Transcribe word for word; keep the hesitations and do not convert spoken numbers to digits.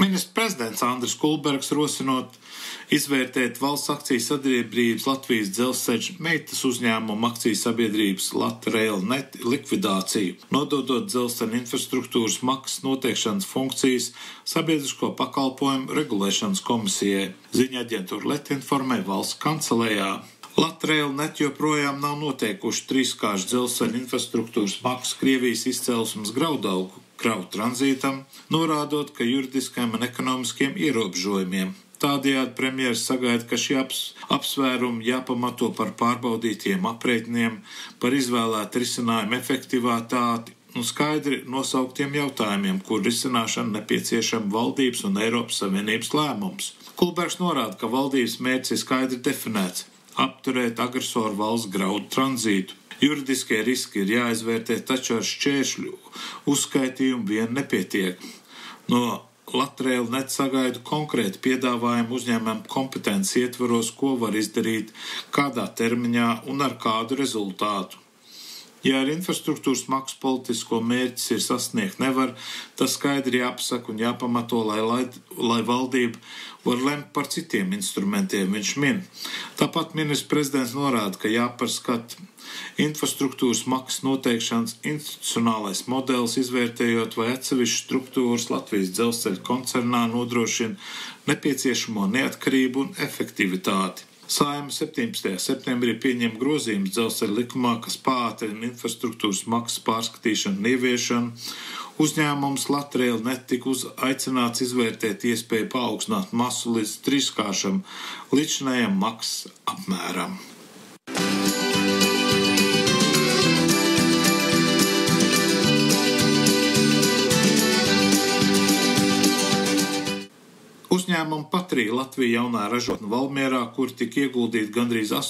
Ministrs prezidents Andris Kulbergs rosinot izvērtēt valsts akciju sabiedrības Latvijas dzelzceļa meitas uzņēmuma akciju sabiedrības Latrail net likvidāciju, nododot dzelzceļa infrastruktūras maksas noteikšanas funkcijas sabiedrisko pakalpojumu regulēšanas komisijai. Ziņa aģentūra Let informē valsts kancelējā. Latrail net joprojām nav noteikuši trīskāršu dzelzceļa infrastruktūras maksu Krievijas izcelsmes graudaugu kravu tranzītam, norādot, ka juridiskiem un ekonomiskiem ierobežojumiem. Tādējādi premjeras sagaida, ka šie aps, apsvērumi jāpamato par pārbaudītiem aprēķiniem, par izvēlētu risinājumu efektivitāti un skaidri nosauktiem jautājumiem, kur risināšana nepieciešama valdības un Eiropas Savienības lēmums. Kulbergs norāda, ka valdības mērķis ir skaidri definēts – apturēt agresoru valsts graudu tranzītu. Juridiskie riski ir jāizvērtē, taču ar šķēršļu uzskaitījumu vien nepietiek. No Latrail net sagaidu konkrēti piedāvājumu uzņēmumu kompetences ietvaros, ko var izdarīt, kādā termiņā un ar kādu rezultātu. Ja ar infrastruktūras maksu politisko mērķis ir sasniegt nevar, tas skaidri jāpasaka un jāpamato, lai, lai, lai valdība var lemt par citiem instrumentiem, viņš min. Tāpat ministrs prezidents norāda, ka jāpārskata infrastruktūras maksas noteikšanas institucionālais modelis, izvērtējot, vai atsevišķas struktūras Latvijas dzelzceļa koncernā nodrošina nepieciešamo neatkarību un efektivitāti. Saeima septiņpadsmitajā septembrī pieņem grozījumus dzelzceļa likumā, kas pātrina infrastruktūras maksas pārskatīšanu un ieviešanu. Uzņēmums Latrail net tika aicināts izvērtēt iespēju paaugstināt masu līdz trīskāršam līdzinējam maksas apmēram. Uzņēmuma Patrija Latvija jaunā ražotne Valmierā, kur tika ieguldīti gandrīz